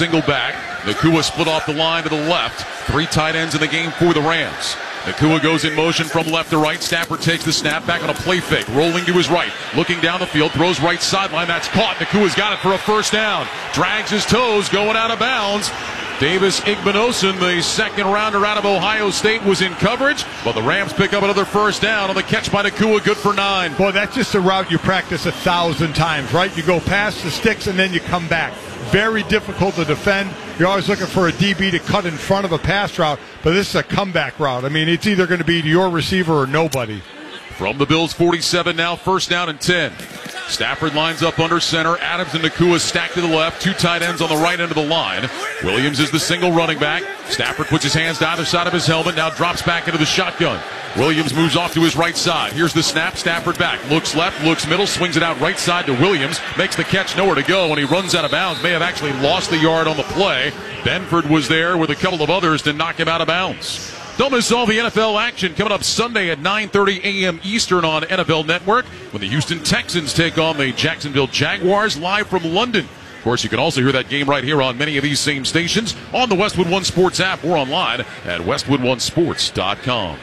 single back. Nacua split off the line to the left. 3 tight ends in the game for the Rams. Nacua goes in motion from left to right. Stafford takes the snap back on a play fake. Rolling to his right. Looking down the field. Throws right sideline. That's caught. Nakua's got it for a first down. Drags his toes. Going out of bounds. Davis Igbinosun, the second rounder out of Ohio State, was in coverage. But the Rams pick up another first down on the catch by Nacua. Good for 9. Boy, that's just a route you practice 1,000 times, right? You go past the sticks and then you come back. Very difficult to defend. You're always looking for a DB to cut in front of a pass route, but this is a comeback route. I mean, it's either going to be to your receiver or nobody. From the Bills' 47 now, first down and 10. Stafford lines up under center. Adams and Nacua stacked to the left. 2 tight ends on the right end of the line. Williams is the single running back. Stafford puts his hands to either side of his helmet, now drops back into the shotgun. Williams moves off to his right side. Here's the snap. Stafford back. Looks left, looks middle, swings it out right side to Williams. Makes the catch, nowhere to go, and he runs out of bounds. May have actually lost the yard on the play. Benford was there with a couple of others to knock him out of bounds. Don't miss all the NFL action coming up Sunday at 9:30 a.m. Eastern on NFL Network when the Houston Texans take on the Jacksonville Jaguars live from London. Of course, you can also hear that game right here on many of these same stations on the Westwood One Sports app or online at westwoodonesports.com.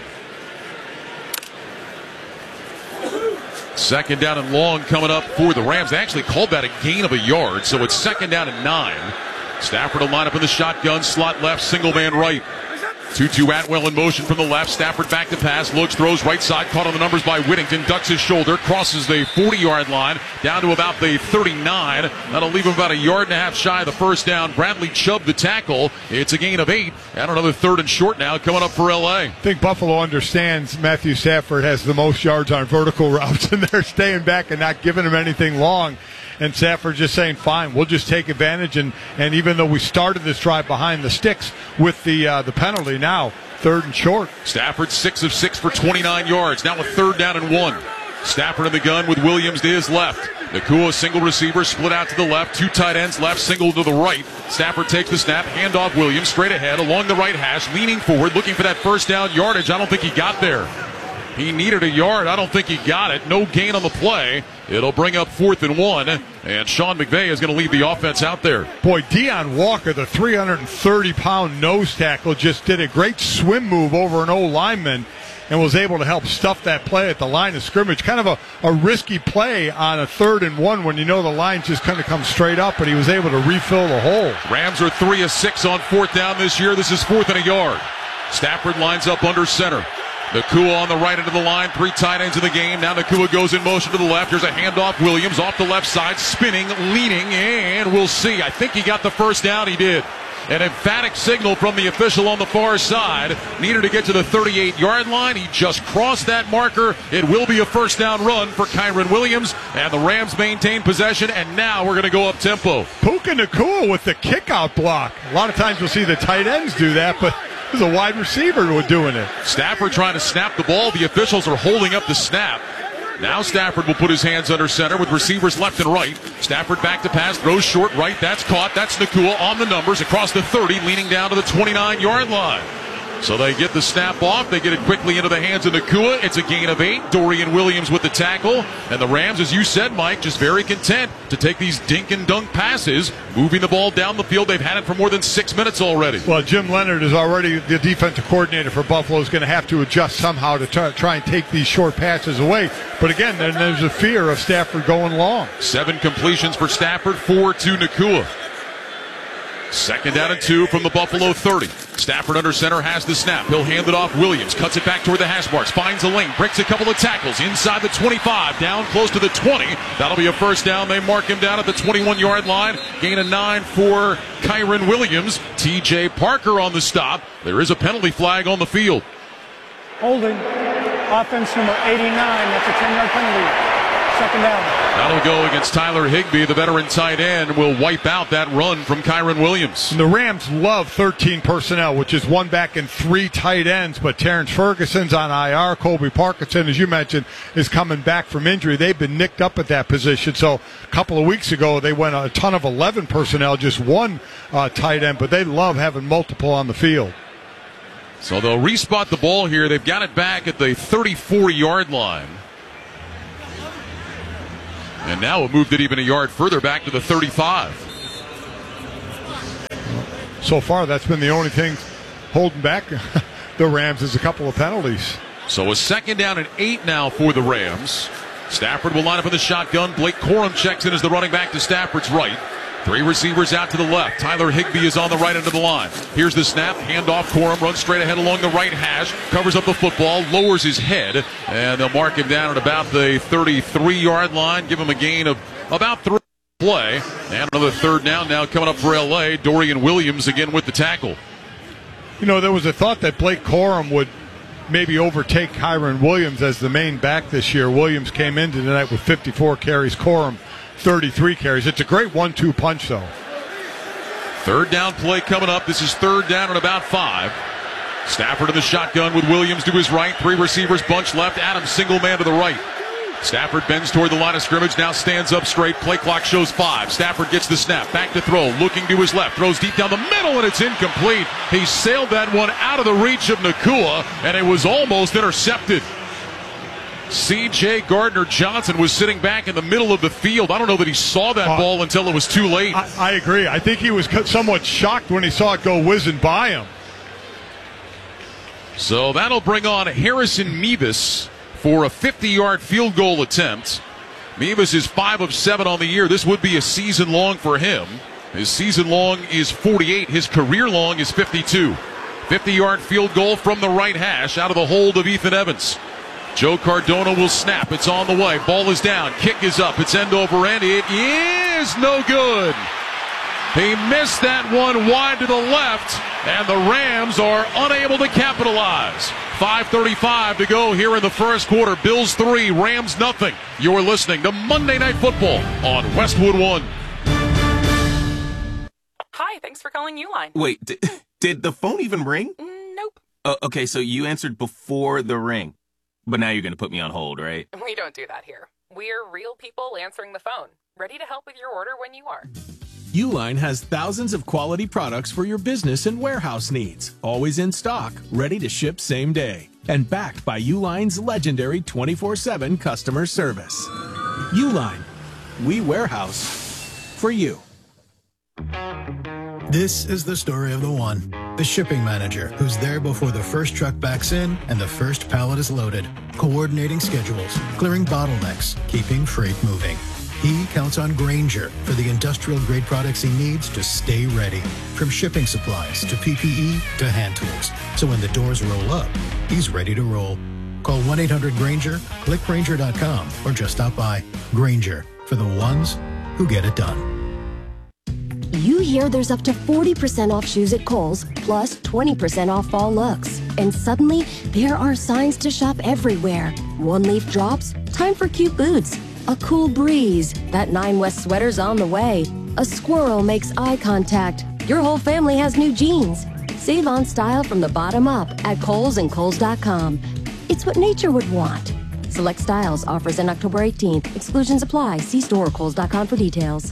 Second down and long coming up for the Rams. They actually called that a gain of a yard, so it's second down and 9. Stafford will line up in the shotgun, slot left, single man right. 2-2 Atwell in motion from the left. Stafford back to pass. Looks, throws right side. Caught on the numbers by Whittington. Ducks his shoulder. Crosses the 40-yard line. Down to about the 39. That'll leave him about a yard and a half shy of the first down. Bradley Chubb the tackle. It's a gain of 8. And another third and short now coming up for L.A. I think Buffalo understands Matthew Stafford has the most yards on vertical routes, and they're staying back and not giving him anything long. And Stafford just saying, fine, we'll just take advantage. And even though we started this drive behind the sticks with the penalty, now third and short. Stafford 6 of 6 for 29 yards. Now a third down and 1. Stafford in the gun with Williams to his left. Nacua single receiver split out to the left. 2 tight ends left, single to the right. Stafford takes the snap, handoff Williams straight ahead along the right hash, leaning forward, looking for that first down yardage. I don't think he got there. He needed a yard. I don't think he got it. No gain on the play. It'll bring up 4th and 1. And Sean McVay is going to lead the offense out there. Boy, Deion Walker, the 330-pound nose tackle, just did a great swim move over an old lineman and was able to help stuff that play at the line of scrimmage. Kind of a risky play on a 3rd and 1 when you know the line just kind of comes straight up, but he was able to refill the hole. Rams are 3 of 6 on 4th down this year. This is 4th and a yard. Stafford lines up under center. Nacua on the right end of the line, 3 tight ends in the game. Now Nacua goes in motion to the left. Here's a handoff. Williams off the left side, spinning, leaning, and we'll see. I think he got the first down. He did. An emphatic signal from the official on the far side. Needed to get to the 38-yard line. He just crossed that marker. It will be a first down run for Kyren Williams, and the Rams maintain possession, and now we're going to go up tempo. Puka Nacua with the kickout block. A lot of times you'll see the tight ends do that, but there's a wide receiver who are doing it. Stafford trying to snap the ball. The officials are holding up the snap. Now Stafford will put his hands under center with receivers left and right. Stafford back to pass, throws short right. That's caught. That's Nacua on the numbers across the 30, leaning down to the 29-yard line. So they get the snap off. They get it quickly into the hands of Nacua. It's a gain of 8. Dorian Williams with the tackle. And the Rams, as you said, Mike, just very content to take these dink and dunk passes, moving the ball down the field. They've had it for more than 6 minutes already. Well, Jim Leonard is already the defensive coordinator for Buffalo, is going to have to adjust somehow to try and take these short passes away. But again, there's a fear of Stafford going long. 7 completions for Stafford, 4 to Nacua. Second down and 2 from the Buffalo 30. Stafford under center has the snap. He'll hand it off. Williams cuts it back toward the hash marks. Finds a lane. Breaks a couple of tackles. Inside the 25. Down close to the 20. That'll be a first down. They mark him down at the 21-yard line. Gain of 9 for Kyren Williams. T.J. Parker on the stop. There is a penalty flag on the field. Holding. Offense number 89. That's a 10-yard penalty. Second down. That'll go against Tyler Higbee. The veteran tight end will wipe out that run from Kyren Williams. And the Rams love 13 personnel, which is 1 back and 3 tight ends. But Terrence Ferguson's on IR. Colby Parkinson, as you mentioned, is coming back from injury. They've been nicked up at that position. So a couple of weeks ago, they went a ton of 11 personnel, just 1 tight end. But they love having multiple on the field. So they'll respot the ball here. They've got it back at the 34-yard line. And now it moved it even a yard further back to the 35. so far that's been the only thing holding back the Rams is a couple of penalties. So a 2nd down and 8 now for the Rams. Stafford will line up in the shotgun. Blake Corum checks in as the running back to Stafford's right. 3 receivers out to the left. Tyler Higbee is on the right end of the line. Here's the snap. Handoff. Corum runs straight ahead along the right hash. Covers up the football. Lowers his head. And they'll mark him down at about the 33-yard line. Give him a gain of about 3 play. And another 3rd down now coming up for L.A. Dorian Williams again with the tackle. You know, there was a thought that Blake Corum would maybe overtake Kyren Williams as the main back this year. Williams came into tonight with 54 carries. Corum 33 carries. It's a great 1-2 punch, though. 3rd down play coming up. This is 3rd down and about 5. Stafford in the shotgun with Williams to his right. 3 receivers bunch left. Adams single man to the right. Stafford bends toward the line of scrimmage. Now stands up straight. Play clock shows 5. Stafford gets the snap. Back to throw. Looking to his left. Throws deep down the middle, and it's incomplete. He sailed that one out of the reach of Nacua, and it was almost intercepted. C.J. Gardner-Johnson was sitting back in the middle of the field. I don't know that he saw that ball until it was too late. I agree. I think he was somewhat shocked when he saw it go whizzing by him. So that'll bring on Harrison Mevis for a 50-yard field goal attempt. Mevis is 5 of 7 on the year. This would be a season long for him. His season long is 48. His career long is 52. 50-yard field goal from the right hash out of the hold of Ethan Evans. Joe Cardona will snap. It's on the way. Ball is down. Kick is up. It's end over end. It is no good. He missed that one wide to the left, and the Rams are unable to capitalize. 5:35 to go here in the first quarter. Bills 3, Rams nothing. You're listening to Monday Night Football on Westwood One. Hi, thanks for calling Uline. Wait, did the phone even ring? Nope. Okay, so you answered before the ring. But now you're going to put me on hold, right? We don't do that here. We're real people answering the phone, ready to help with your order when you are. Uline has thousands of quality products for your business and warehouse needs. Always in stock, ready to ship same day. And backed by Uline's legendary 24/7 customer service. Uline. We warehouse for you. This is the story of the one. The shipping manager who's there before the first truck backs in and the first pallet is loaded. Coordinating schedules, clearing bottlenecks, keeping freight moving. He counts on Grainger for the industrial-grade products he needs to stay ready. From shipping supplies to PPE to hand tools. So when the doors roll up, he's ready to roll. Call 1-800-GRAINGER, click Grainger.com, or just stop by. Grainger, for the ones who get it done. You hear there's up to 40% off shoes at Kohl's, plus 20% off fall looks. And suddenly, there are signs to shop everywhere. One leaf drops, time for cute boots. A cool breeze, that 9 West sweater's on the way. A squirrel makes eye contact. Your whole family has new jeans. Save on style from the bottom up at Kohl's and Kohl's.com. It's what nature would want. Select styles, offers in October 18th. Exclusions apply. See store or Kohl's.com for details.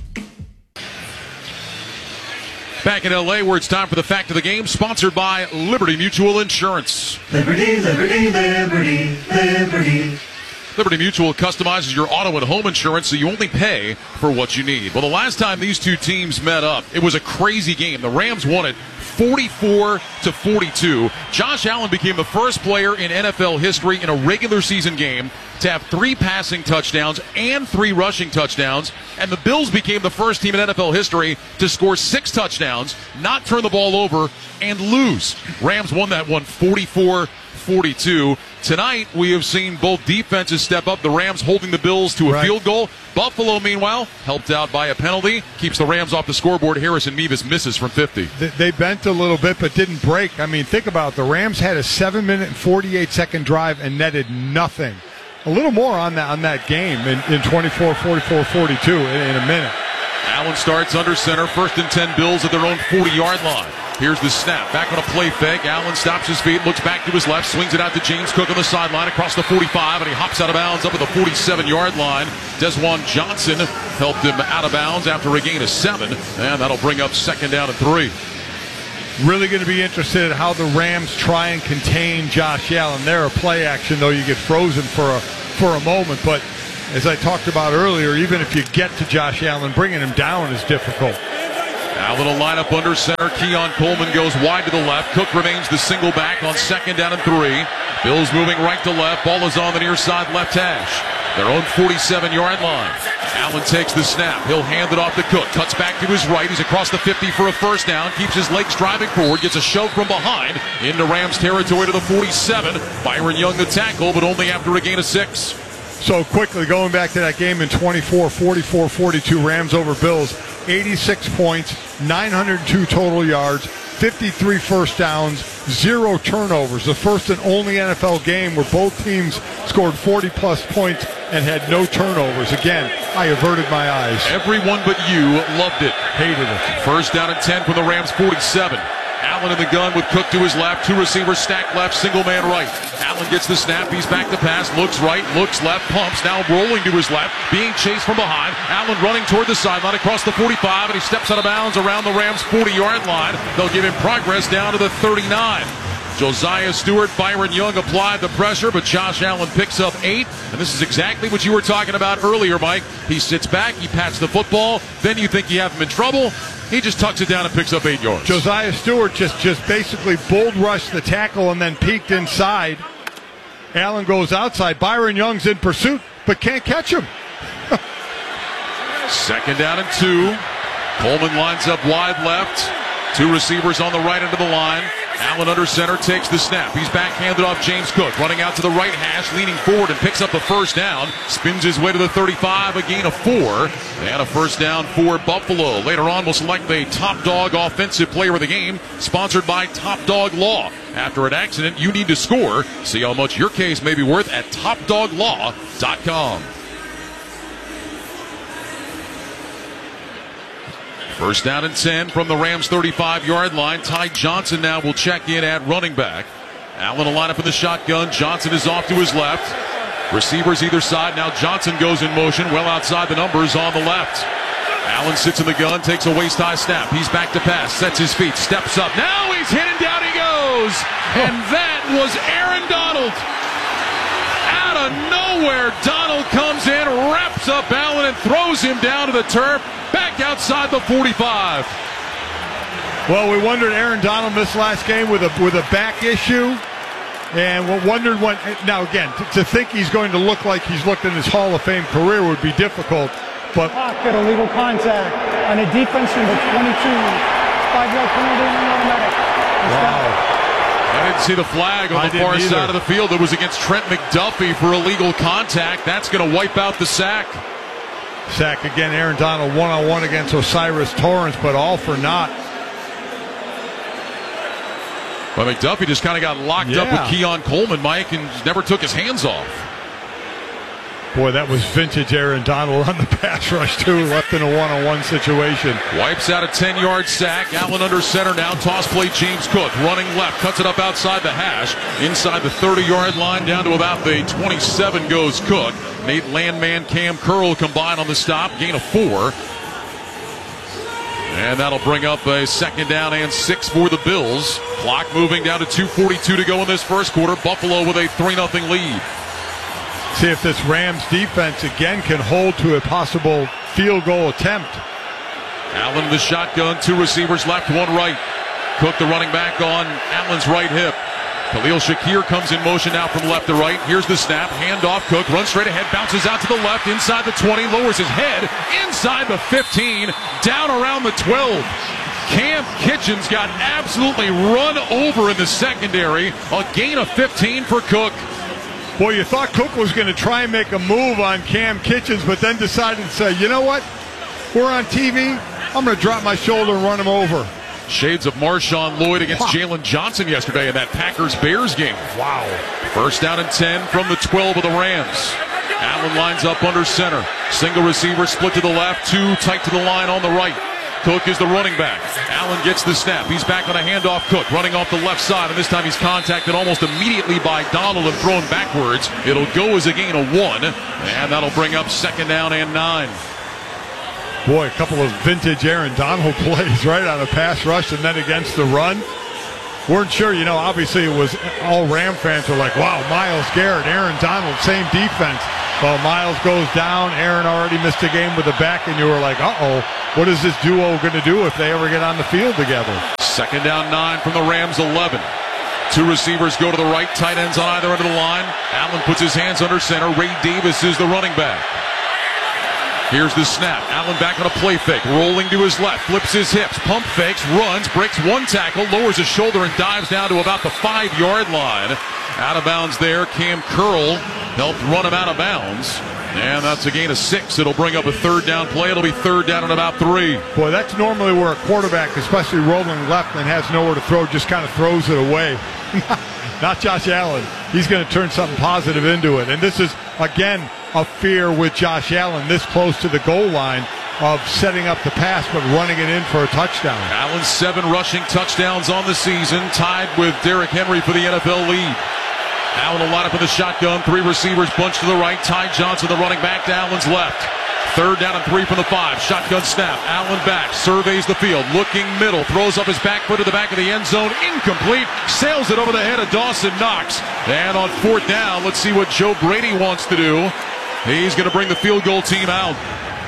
Back in L.A., where it's time for the fact of the game, sponsored by Liberty Mutual Insurance. Liberty, liberty, liberty, liberty. Liberty Mutual customizes your auto and home insurance so you only pay for what you need. Well, the last time these two teams met up, it was a crazy game. The Rams won it 44-42. Josh Allen became the first player in NFL history in a regular season game to have 3 passing touchdowns and 3 rushing touchdowns. And the Bills became the first team in NFL history to score 6 touchdowns, not turn the ball over, and lose. Rams won that one 44-42. Tonight, we have seen both defenses step up. The Rams holding the Bills to a field goal. Buffalo, meanwhile, helped out by a penalty, keeps the Rams off the scoreboard. Harrison Mevis misses from 50. They bent a little bit but didn't break. I mean, think about it. The Rams had a 7-minute and 48-second drive and netted nothing. A little more on that game in 24, 44, 42 in a minute. Allen starts under center. 1st and 10 Bills at their own 40-yard line. Here's the snap. Back on a play fake. Allen stops his feet, looks back to his left, swings it out to James Cook on the sideline across the 45, and he hops out of bounds up at the 47-yard line. Desjuan Johnson helped him out of bounds after a gain of 7, and that'll bring up 2nd down and 3. Really going to be interested in how the Rams try and contain Josh Allen. They're a play action, though. You get frozen for a moment, but as I talked about earlier, even if you get to Josh Allen, bringing him down is difficult. Allen will line up under center. Keon Coleman goes wide to the left. Cook remains the single back on 2nd down and 3. Bills moving right to left. Ball is on the near side left hash. Their own 47-yard line. Allen takes the snap. He'll hand it off to Cook. Cuts back to his right. He's across the 50 for a first down. Keeps his legs driving forward. Gets a shove from behind into Rams territory to the 47. Byron Young the tackle, but only after a gain of 6. So quickly, going back to that game in 24, 44, 42, Rams over Bills, 86 points, 902 total yards, 53 first downs, 0 turnovers. The first and only NFL game where both teams scored 40-plus points and had no turnovers. Again, I averted my eyes. Everyone but you loved it. Hated it. First down and 10 from the Rams 47. Allen in the gun with Cook to his left. 2 receivers stacked left, single man right. Allen gets the snap. He's back to pass. Looks right, looks left, pumps. Now rolling to his left, being chased from behind. Allen running toward the sideline across the 45, and he steps out of bounds around the Rams' 40-yard line. They'll give him progress down to the 39. Josiah Stewart, Byron Young applied the pressure, but Josh Allen picks up 8. And this is exactly what you were talking about earlier, Mike. He sits back, he pats the football, then you think you have him in trouble. He just tucks it down and picks up 8 yards. Josiah Stewart just basically bull rushed the tackle and then peeked inside. Allen goes outside. Byron Young's in pursuit, but can't catch him. 2nd down and 2. Coleman lines up wide left. 2 receivers on the right end of the line. Allen under center takes the snap. He's backhanded off James Cook, running out to the right hash, leaning forward and picks up the first down. Spins his way to the 35, a gain of 4. And a first down for Buffalo. Later on, we'll select the Top Dog Offensive Player of the Game, sponsored by Top Dog Law. After an accident, you need to score. See how much your case may be worth at TopDogLaw.com. First down and 10 from the Rams' 35-yard line. Ty Johnson now will check in at running back. Allen will line up in the shotgun. Johnson is off to his left. Receivers either side. Now Johnson goes in motion well outside the numbers on the left. Allen sits in the gun, takes a waist-high snap. He's back to pass, sets his feet, steps up. Now he's hit and down he goes. And that was Aaron Donald. Out of nowhere, Donald comes in, wraps up Allen, and throws him down to the turf. Back outside the 45. Well, we wondered Aaron Donald missed last game with a back issue, and we wondered when. Now again, to think he's going to look like he's looked in his Hall of Fame career would be difficult. But pocket illegal contact on a defense number 22, 5-yard penalty and automatic. Wow. I didn't see the flag on the far side of the field. It was against Trent McDuffie for illegal contact. That's going to wipe out the sack. Sack again, Aaron Donald one-on-one against Osiris Torrance, but all for naught. Well, McDuffie just kind of got locked up with Keon Coleman, Mike, and never took his hands off. Boy, that was vintage Aaron Donald on the pass rush, too, left in a one-on-one situation. Wipes out a 10-yard sack. Allen under center now. Toss play James Cook. Running left. Cuts it up outside the hash. Inside the 30-yard line. Down to about the 27 goes Cook. Nate Landman, Cam Curl combined on the stop. Gain of 4. And that'll bring up a 2nd down and 6 for the Bills. Clock moving down to 2:42 to go in this first quarter. Buffalo with a 3-0 lead. See if this Rams defense again can hold to a possible field goal attempt. Allen in the shotgun, 2 receivers left, 1 right. Cook the running back on Allen's right hip. Khalil Shakir comes in motion now from left to right. Here's the snap, hand off Cook, runs straight ahead, bounces out to the left, inside the 20, lowers his head, inside the 15, down around the 12. Cam Kitchens got absolutely run over in the secondary. A gain of 15 for Cook. Boy, you thought Cook was going to try and make a move on Cam Kitchens, but then decided to say, you know what? We're on TV. I'm going to drop my shoulder and run him over. Shades of Marshawn Lloyd against Jalen Johnson yesterday in that Packers-Bears game. Wow. First down and 10 from the 12 of the Rams. Allen lines up under center. Single receiver split to the left, 2 tight to the line on the right. Cook is the running back. Allen gets the snap. He's back on a handoff. Cook running off the left side, and this time he's contacted almost immediately by Donald and thrown backwards. It'll go as a gain of 1, and that'll bring up 2nd down and 9. Boy, a couple of vintage Aaron Donald plays right on a pass rush and then against the run. Weren't sure, obviously it was all Ram fans were like, wow, Myles Garrett, Aaron Donald, same defense. Well, Miles goes down. Aaron already missed a game with a back, and you were like, uh-oh, what is this duo going to do if they ever get on the field together? Second down 9 from the Rams 11. Two receivers go to the right, tight ends on either end of the line. Allen puts his hands under center. Ray Davis is the running back. Here's the snap. Allen back on a play fake. Rolling to his left. Flips his hips. Pump fakes. Runs. Breaks one tackle. Lowers his shoulder and dives down to about the 5-yard line. Out of bounds there. Cam Curl helped run him out of bounds. And that's a gain of 6. It'll bring up a third down play. It'll be third down and about 3. Boy, that's normally where a quarterback, especially rolling left and has nowhere to throw, just kind of throws it away. Not Josh Allen. He's going to turn something positive into it. And this is, again, a fear with Josh Allen this close to the goal line of setting up the pass but running it in for a touchdown. Allen's 7 rushing touchdowns on the season, tied with Derrick Henry for the NFL lead. Allen will line up in the shotgun. 3 receivers bunched to the right. Ty Johnson, the running back, to Allen's left. Third down and 3 from the 5. Shotgun snap. Allen back. Surveys the field. Looking middle. Throws up his back foot to the back of the end zone. Incomplete. Sails it over the head of Dawson Knox. And on 4th down, let's see what Joe Brady wants to do. He's going to bring the field goal team out.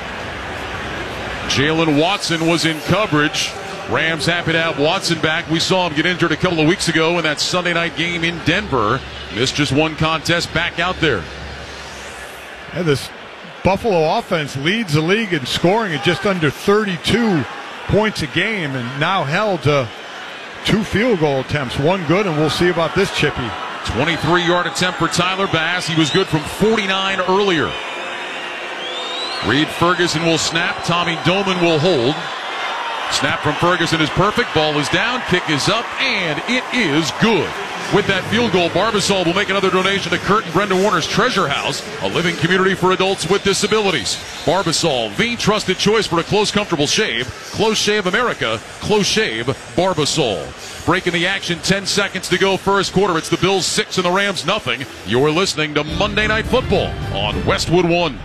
Jalen Watson was in coverage. Rams happy to have Watson back. We saw him get injured a couple of weeks ago in that Sunday night game in Denver. Missed just one contest, back out there. And this Buffalo offense leads the league in scoring at just under 32 points a game and now held to 2 field goal attempts. 1 good, and we'll see about this Chippy. 23-yard attempt for Tyler Bass. He was good from 49 earlier. Reed Ferguson will snap. Tommy Doman will hold. Snap from Ferguson is perfect. Ball is down. Kick is up, and it is good. With that field goal, Barbasol will make another donation to Kurt and Brenda Warner's Treasure House, a living community for adults with disabilities. Barbasol, the trusted choice for a close, comfortable shave. Close Shave America. Close Shave Barbasol. Breaking the action, 10 seconds to go first quarter. It's the Bills 6 and the Rams nothing. You're listening to Monday Night Football on Westwood One.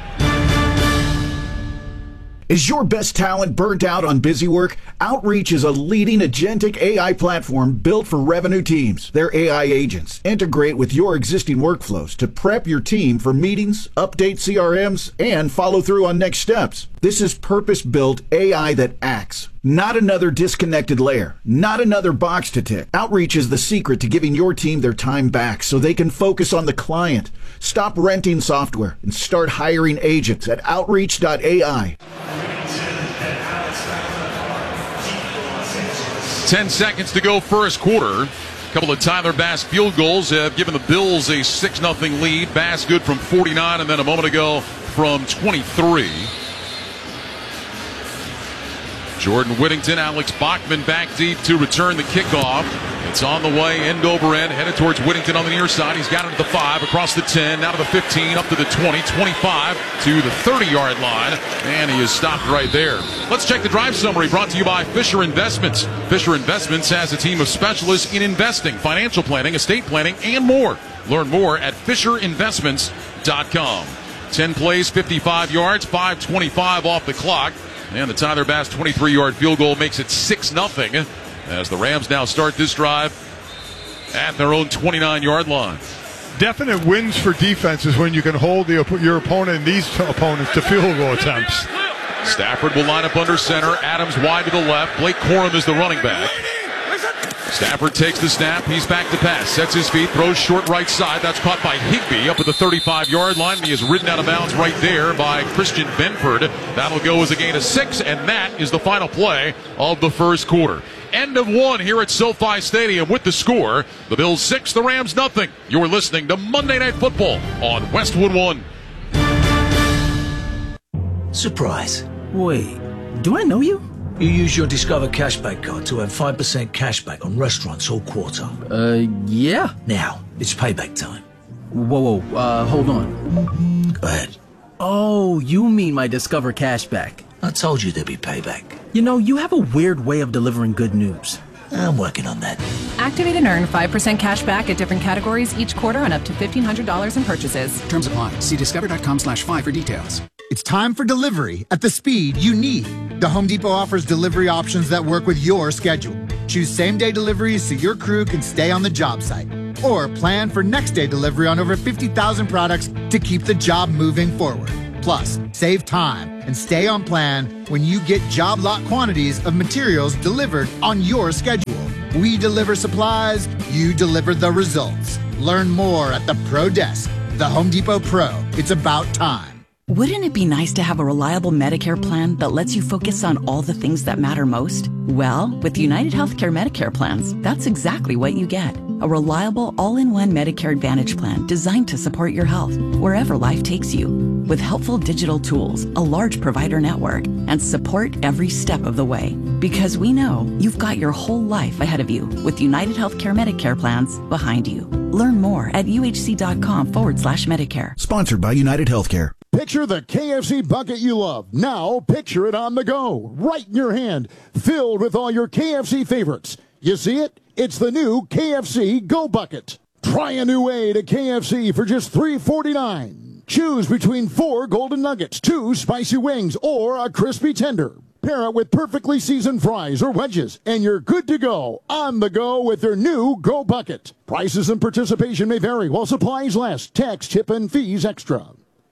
Is your best talent burnt out on busy work? Outreach is a leading agentic AI platform built for revenue teams. Their AI agents integrate with your existing workflows to prep your team for meetings, update CRMs, and follow through on next steps. This is purpose-built AI that acts. Not another disconnected layer. Not another box to tick. Outreach is the secret to giving your team their time back so they can focus on the client. Stop renting software and start hiring agents at Outreach.ai. 10 seconds to go first quarter. A couple of Tyler Bass field goals have given the Bills a 6-0 lead. Bass good from 49 and then a moment ago from 23. Jordan Whittington, Alex Bachman back deep to return the kickoff. It's on the way, end over end, headed towards Whittington on the near side. He's got it at the 5, across the 10, now to the 15, up to the 20, 25, to the 30-yard line, and he is stopped right there. Let's check the drive summary brought to you by Fisher Investments. Fisher Investments has a team of specialists in investing, financial planning, estate planning, and more. Learn more at FisherInvestments.com. 10 plays, 55 yards, 5:25 off the clock. And the Tyler Bass 23-yard field goal makes it 6-0 as the Rams now start this drive at their own 29-yard line. Definite wins for defenses when you can hold your opponent and these opponents to field goal attempts. Stafford will line up under center. Adams wide to the left. Blake Corum is the running back. Stafford takes the snap. He's back to pass. Sets his feet. Throws short right side. That's caught by Higbee up at the 35-yard line. He is ridden out of bounds right there by Christian Benford. That'll go as a gain of 6, and that is the final play of the first quarter. End of 1 here at SoFi Stadium with the score. The Bills 6, the Rams nothing. You're listening to Monday Night Football on Westwood One. Surprise. Wait, do I know you? You use your Discover Cashback card to earn 5% cashback on restaurants all quarter. Yeah. Now, it's payback time. Whoa, hold on. Go ahead. Oh, you mean my Discover Cashback. I told you there'd be payback. You know, you have a weird way of delivering good news. I'm working on that. Activate and earn 5% cash back at different categories each quarter on up to $1,500 in purchases. Terms apply. See discover.com/5 for details. It's time for delivery at the speed you need. The Home Depot offers delivery options that work with your schedule. Choose same-day deliveries so your crew can stay on the job site. or plan for next day delivery on over 50,000 products to keep the job moving forward. Plus, save time and stay on plan when you get job lot quantities of materials delivered on your schedule. We deliver supplies, you deliver the results. Learn more at the Pro Desk. The Home Depot Pro. It's about time. Wouldn't it be nice to have a reliable Medicare plan that lets you focus on all the things that matter most? Well, with United Healthcare Medicare plans, that's exactly what you get. A reliable, all-in-one Medicare Advantage plan designed to support your health wherever life takes you. With helpful digital tools, a large provider network, and support every step of the way. Because we know you've got your whole life ahead of you with United Healthcare Medicare plans behind you. Learn more at uhc.com/Medicare. Sponsored by United Healthcare. Picture the KFC bucket you love. Now picture it on the go, right in your hand, filled with all your KFC favorites. You see it? It's the new KFC Go Bucket. Try a new way to KFC for just $3.49. Choose between 4 golden nuggets, 2 spicy wings, or a crispy tender. Pair it with perfectly seasoned fries or wedges, and you're good to go on the go with their new Go Bucket. Prices and participation may vary while supplies last. Tax, tip, and fees extra.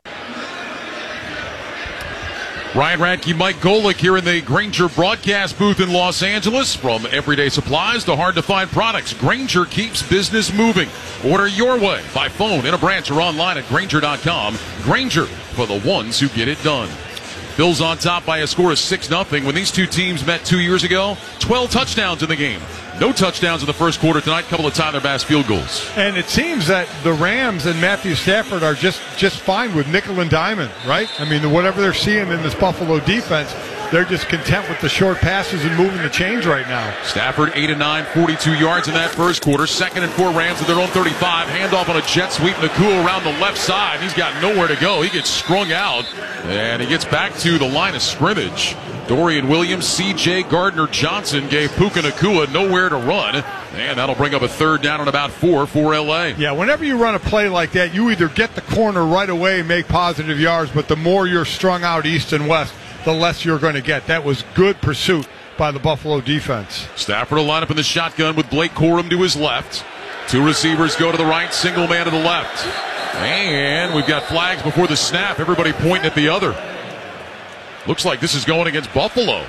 Ryan Radke, Mike Golick here in the Grainger broadcast booth in Los Angeles. From everyday supplies to hard-to-find products, Grainger keeps business moving. Order your way by phone, in a branch, or online at Grainger.com. Grainger, for the ones who get it done. Bills on top by a score of 6-0. When these two teams met 2 years ago, 12 touchdowns in the game. No touchdowns in the first quarter tonight. Couple of Tyler Bass field goals. And it seems that the Rams and Matthew Stafford are just fine with nickel and diamond, right? I mean, whatever they're seeing in this Buffalo defense, they're just content with the short passes and moving the chains right now. Stafford 8 of 9, 42 yards in that first quarter. 2nd and 4 Rams at their own 35. Handoff on a jet sweep. Nakua around the left side. He's got nowhere to go. He gets strung out, and he gets back to the line of scrimmage. Dorian Williams, C.J. Gardner-Johnson gave Puka Nakua nowhere to run, and that'll bring up a 3rd down and about 4 for L.A. Yeah, whenever you run a play like that, you either get the corner right away and make positive yards, but the more you're strung out east and west, the less you're going to get. That was good pursuit by the Buffalo defense. Stafford will line up in the shotgun with Blake Corum to his left. 2 receivers go to the right, single man to the left. And we've got flags before the snap, everybody pointing at the other. Looks like this is going against Buffalo.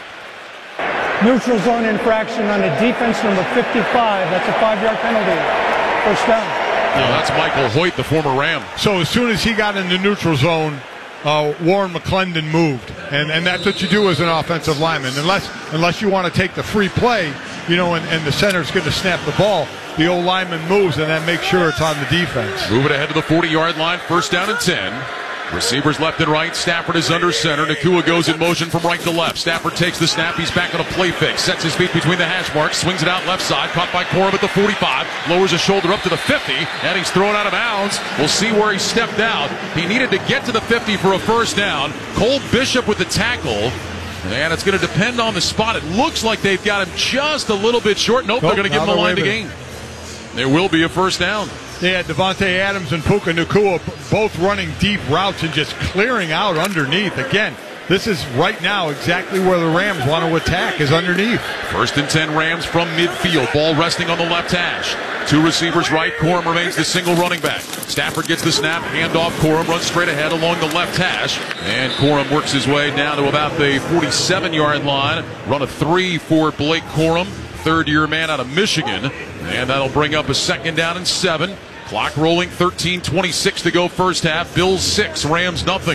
Neutral zone infraction on the defense, number 55. That's a 5-yard penalty. First down. That's Michael Hoyt, the former Ram. So as soon as he got in the neutral zone, Warren McClendon moved. And that's what you do as an offensive lineman. Unless you want to take the free play, and the center's going to snap the ball, the old lineman moves, and then make sure it's on the defense. Move it ahead to the 40-yard line, 1st down and 10. Receivers left and right. Stafford is under center. Nakua goes in motion from right to left. Stafford takes the snap. He's back on a play fix. Sets his feet between the hash marks. Swings it out left side. Caught by Corum at the 45. Lowers his shoulder up to the 50. And he's thrown out of bounds. We'll see where he stepped out. He needed to get to the 50 for a 1st down. Cole Bishop with the tackle. And it's going to depend on the spot. It looks like they've got him just a little bit short. Nope, they're going to give him a line to gain. There will be a 1st down. They had Devontae Adams and Puka Nakua both running deep routes and just clearing out underneath. Again, this is right now exactly where the Rams want to attack, is underneath. 1st and 10 Rams from midfield. Ball resting on the left hash. 2 receivers right. Corum remains the single running back. Stafford gets the snap. Handoff. Corum runs straight ahead along the left hash. And Corum works his way down to about the 47-yard line. Run a 3 for Blake Corum, 3rd-year man out of Michigan. And that'll bring up a 2nd down and 7. Clock rolling, 13:26 to go first half. Bills 6, Rams nothing.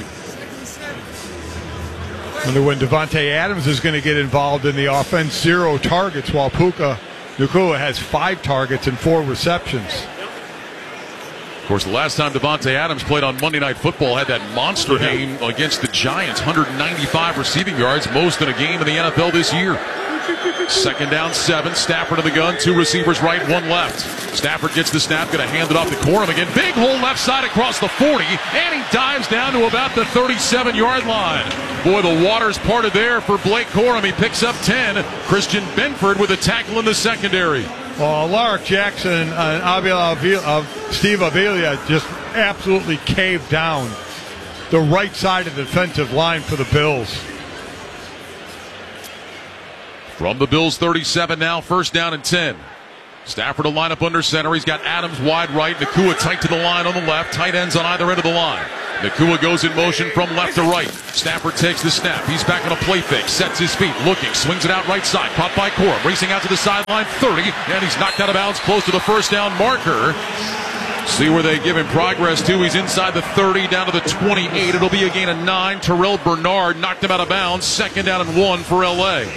Wonder when Devontae Adams is going to get involved in the offense. 0 targets, while Puka Nakua has 5 targets and 4 receptions. Of course, the last time Devontae Adams played on Monday Night Football had that monster game against the Giants. 195 receiving yards, most in a game in the NFL this year. 2nd down, 7. Stafford in the gun. 2 receivers right, 1 left. Stafford gets the snap, going to hand it off to Corum again. Big hole left side across the 40, and he dives down to about the 37-yard line. Boy, the water's parted there for Blake Corum. He picks up 10. Christian Benford with a tackle in the secondary. Well, Alaric Jackson and Steve Avila just absolutely caved down the right side of the defensive line for the Bills. From the Bills 37 now, 1st down and 10. Stafford will line up under center. He's got Adams wide right. Nacua tight to the line on the left. Tight ends on either end of the line. Nacua goes in motion from left to right. Stafford takes the snap. He's back on a play fake. Sets his feet. Looking. Swings it out right side. Caught by Corum. Racing out to the sideline. 30. And he's knocked out of bounds close to the first down marker. See where they give him progress to. He's inside the 30 down to the 28. It'll be a gain of 9. Terrell Bernard knocked him out of bounds. Second down and 1 for L.A.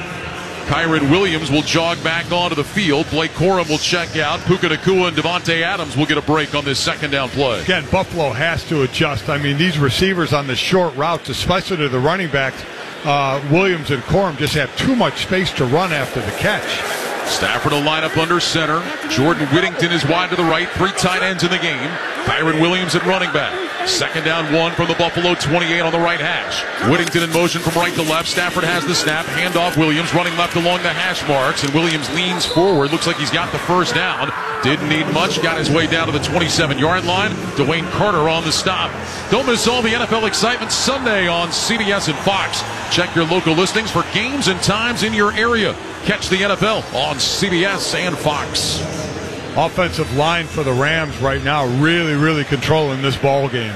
Kyron Williams will jog back onto the field. Blake Corum will check out. Puka Nacua and Devontae Adams will get a break on this second down play. Again, Buffalo has to adjust. I mean, these receivers on the short routes, especially to the running backs, Williams and Corum just have too much space to run after the catch. Stafford will line up under center. Jordan Whittington is wide to the right. 3 tight ends in the game. Kyron Williams at running back. Second down 1 from the Buffalo 28 on the right hash. Whittington in motion from right to left. Stafford has the snap. Handoff Williams running left along the hash marks. And Williams leans forward. Looks like he's got the first down. Didn't need much. Got his way down to the 27-yard line. Dwayne Carter on the stop. Don't miss all the NFL excitement Sunday on CBS and Fox. Check your local listings for games and times in your area. Catch the NFL on CBS and Fox. Offensive line for the Rams right now really controlling this ball game.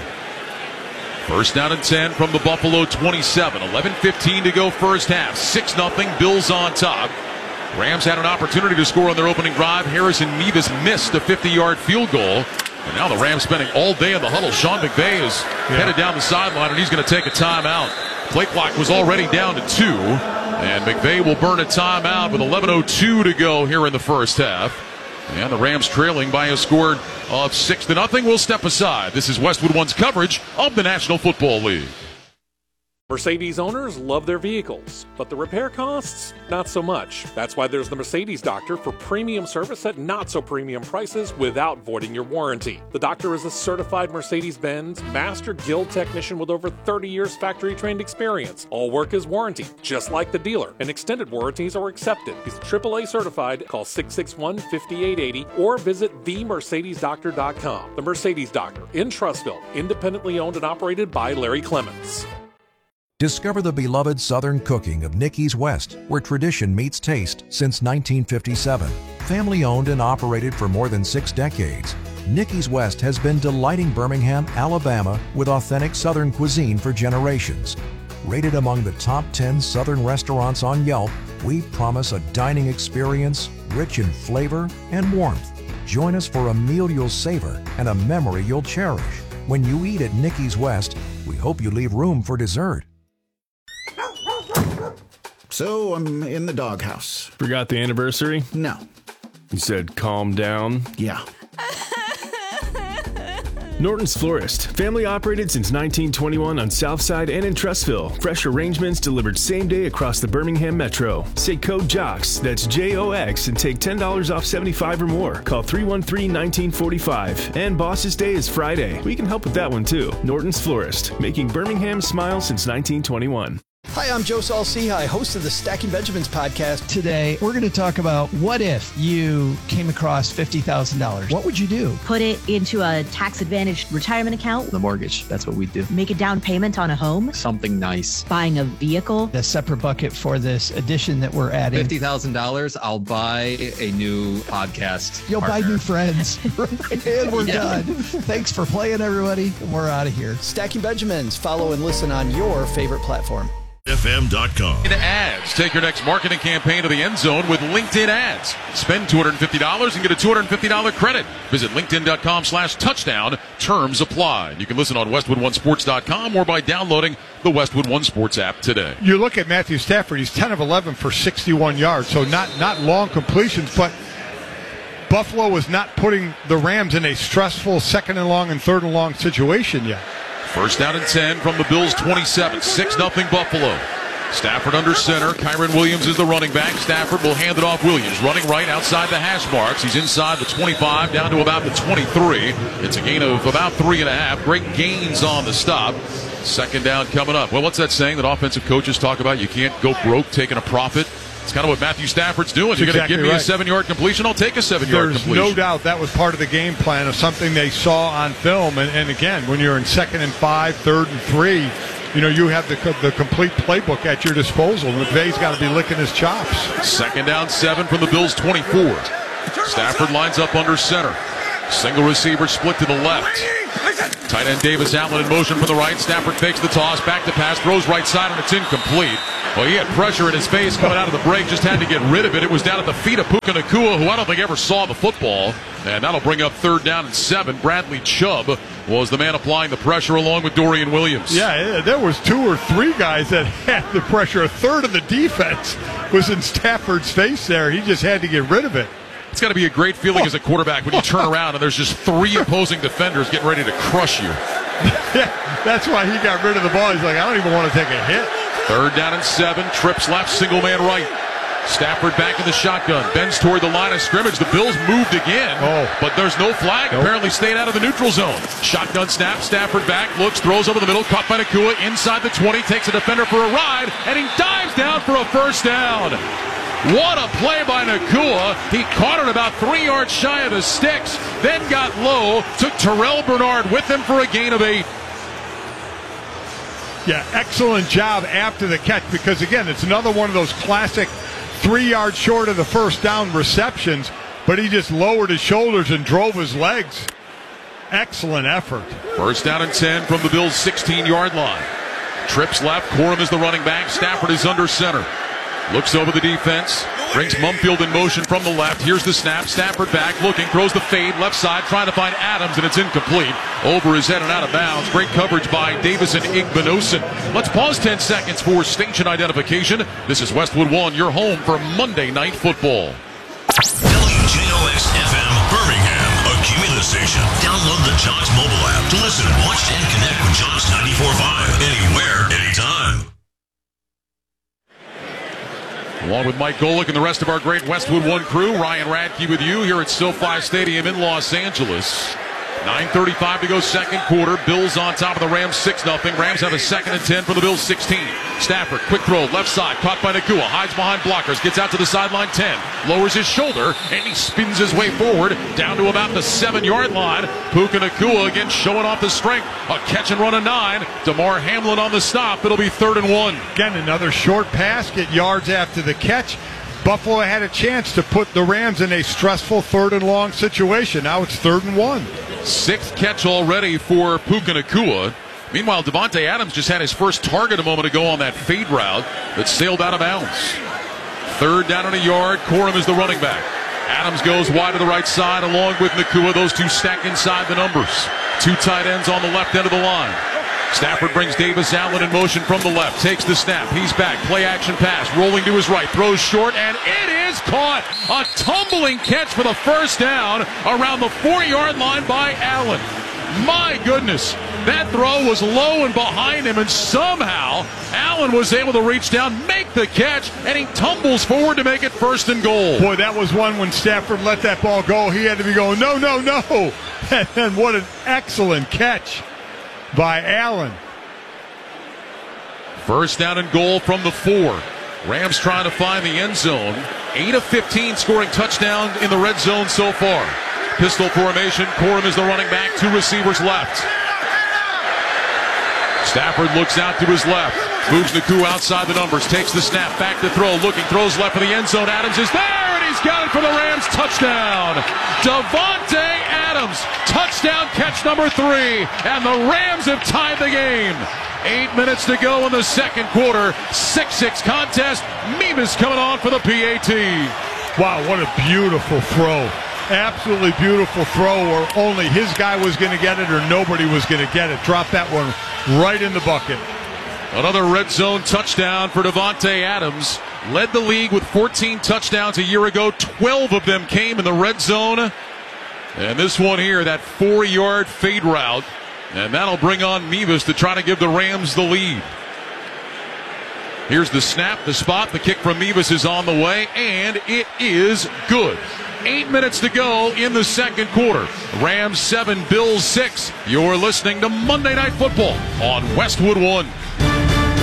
First down and 10 from the Buffalo 27. 11:15 to go first half. 6-0. Bills on top. Rams had an opportunity to score on their opening drive. Harrison Mevis missed a 50-yard field goal. And now the Rams spending all day in the huddle. Sean McVay is headed down the sideline, and he's going to take a timeout. Play clock was already down to 2. And McVay will burn a timeout with 11:02 to go here in the first half. And the Rams trailing by a score of 6-0. We'll step aside. This is Westwood One's coverage of the National Football League. Mercedes owners love their vehicles, but the repair costs, not so much. That's why there's the Mercedes Doctor for premium service at not so premium prices without voiding your warranty. The Doctor is a certified Mercedes-Benz Master Guild technician with over 30 years factory-trained experience. All work is warranted, just like the dealer, and extended warranties are accepted. He's AAA certified. Call 661-5880 or visit themercedesdoctor.com. The Mercedes Doctor in Trussville, independently owned and operated by Larry Clements. Discover the beloved Southern cooking of Nicky's West, where tradition meets taste since 1957. Family owned and operated for more than 6 decades, Nicky's West has been delighting Birmingham, Alabama with authentic Southern cuisine for generations. Rated among the top 10 Southern restaurants on Yelp, we promise a dining experience rich in flavor and warmth. Join us for a meal you'll savor and a memory you'll cherish. When you eat at Nicky's West, we hope you leave room for dessert. So I'm in the doghouse. Forgot the anniversary? No. You said calm down? Yeah. Norton's Florist. Family operated since 1921 on Southside and in Trussville. Fresh arrangements delivered same day across the Birmingham Metro. Say code JOX, that's JOX, and take $10 off 75 or more. Call 313-1945. And Boss's Day is Friday. We can help with that one too. Norton's Florist, making Birmingham smile since 1921. Hi, I'm Joe Saul-Sehy, host of the Stacking Benjamins podcast. Today, we're going to talk about what if you came across $50,000? What would you do? Put it into a tax-advantaged retirement account. The mortgage, that's what we do. Make a down payment on a home. Something nice. Buying a vehicle. A separate bucket for this addition that we're adding. $50,000, I'll buy a new podcast. You'll partner. buy new friends. And we're done. Thanks for playing, everybody. We're out of here. Stacking Benjamins. Follow and listen on your favorite platform. FM.com. Ads. Take your next marketing campaign to the end zone with LinkedIn Ads. Spend $250 and get a $250 credit. Visit linkedin.com/touchdown. Terms apply. You can listen on westwood1sports.com or by downloading the Westwood One Sports app today. You look at Matthew Stafford, he's 10 of 11 for 61 yards, so not long completions, but Buffalo was not putting the Rams in a stressful second and long and third and long situation yet. First down and 10 from the Bills 27. 6-0 Buffalo. Stafford under center. Kyron Williams is the running back. Stafford will hand it off Williams. Running right outside the hash marks. He's inside the 25 down to about the 23. It's a gain of about 3.5. Great gains on the stop. Second down coming up. Well, what's that saying that offensive coaches talk about? You can't go broke taking a profit. It's kind of what Matthew Stafford's doing. You're going to give me a 7-yard completion, I'll take a 7-yard completion. There's no doubt that was part of the game plan of something they saw on film. And again, when you're in 2nd and 5, 3rd and 3, you know, you have the complete playbook at your disposal. McVay's got to be licking his chops. Second down 7 from the Bills 24. Stafford lines up under center. Single receiver split to the left. Tight end Davis Allen in motion from the right. Stafford fakes the toss, back to pass, throws right side, and it's incomplete. Well, he had pressure in his face coming out of the break, just had to get rid of it. It was down at the feet of Puka Nacua, who I don't think ever saw the football. And that'll bring up 3rd down and 7. Bradley Chubb was the man applying the pressure along with Dorian Williams. Yeah, there was 2 or 3 guys that had the pressure. A third of the defense was in Stafford's face there. He just had to get rid of it. It's got to be a great feeling as a quarterback when you turn around and there's just 3 opposing defenders getting ready to crush you. Yeah, that's why he got rid of the ball. He's like, I don't even want to take a hit. 3rd down and 7. Trips left, single man right. Stafford back in the shotgun. Bends toward the line of scrimmage. The Bills moved again, but there's no flag. Nope. Apparently stayed out of the neutral zone. Shotgun snap. Stafford back. Looks. Throws over the middle. Caught by Nacua. Inside the 20. Takes a defender for a ride. And he dives down for a 1st down. What a play by Nacua. He caught it about 3 yards shy of the sticks. Then got low. Took Terrell Bernard with him for a gain of 8. Yeah, excellent job after the catch, because, again, it's another one of those classic 3 yards short of the 1st down receptions, but he just lowered his shoulders and drove his legs. Excellent effort. 1st down and 10 from the Bills' 16-yard line. Trips left. Corum is the running back. Stafford is under center. Looks over the defense. Brings Mumfield in motion from the left. Here's the snap. Stafford back, looking, throws the fade, left side, trying to find Adams, and it's incomplete. Over his head and out of bounds. Great coverage by Davis and Igbinosun. Let's pause 10 seconds for station identification. This is Westwood One, your home for Monday Night Football. WJOX-FM Birmingham, a Cumulus station. Download the Jocks mobile app to listen, watch, and connect with Jocks 94.5 anywhere, anytime. Along with Mike Golick and the rest of our great Westwood One crew, Ryan Radke with you here at SoFi Stadium in Los Angeles. 9:35 to go, 2nd quarter. Bills on top of the Rams, 6-0. Rams have a 2nd and 10 from the Bills' 16. Stafford, quick throw, left side, caught by Nacua, hides behind blockers, gets out to the sideline 10, lowers his shoulder, and he spins his way forward down to about the 7-yard line. Puka Nacua again showing off the strength. A catch and run of 9. DeMar Hamlin on the stop. It'll be 3rd and 1. Again, another short pass, get yards after the catch. Buffalo had a chance to put the Rams in a stressful 3rd and long situation. Now it's 3rd and 1. 6th catch already for Puka Nacua. Meanwhile, Davante Adams just had his first target a moment ago on that fade route that sailed out of bounds. 3rd down and a yard. Corum is the running back. Adams goes wide to the right side along with Nacua. Those two stack inside the numbers. 2 tight ends on the left end of the line. Stafford brings Davis Allen in motion from the left. Takes the snap. He's back. Play action pass. Rolling to his right. Throws short, and it is caught. A tumbling catch for the 1st down around the 4-yard line by Allen. My goodness. That throw was low and behind him, and somehow Allen was able to reach down, make the catch, and he tumbles forward to make it 1st and goal. Boy, that was one when Stafford let that ball go. He had to be going, no, no, no. And what an excellent catch by Allen. 1st down and goal from the 4. Rams trying to find the end zone. 8 of 15 scoring touchdown in the red zone so far. Pistol formation. Corum is the running back. 2 receivers left. Stafford looks out to his left. Moves Nacua outside the numbers. Takes the snap. Back to throw. Looking. Throws left for the end zone. Adams is there, and he's got it for the Rams. Touchdown. Davante Adams. Touchdown catch number 3. And the Rams have tied the game. 8 minutes to go in the 2nd quarter. 6-6 contest. Mevis coming on for the PAT. Wow, what a beautiful throw. Absolutely beautiful throw where only his guy was going to get it or nobody was going to get it. Drop that one right in the bucket. Another red zone touchdown for Davante Adams. Led the league with 14 touchdowns a year ago. 12 of them came in the red zone. And this one here, that 4-yard fade route. And that'll bring on Mevis to try to give the Rams the lead. Here's the snap, the spot, the kick from Mevis is on the way, and it is good. 8 minutes to go in the 2nd quarter. Rams 7, Bills 6. You're listening to Monday Night Football on Westwood One.